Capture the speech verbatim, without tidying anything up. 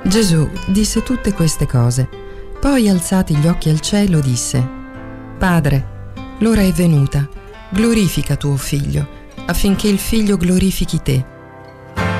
Gesù disse tutte queste cose. Poi, alzati gli occhi al cielo, disse: Padre, l'ora è venuta, glorifica tuo Figlio, affinché il Figlio glorifichi te,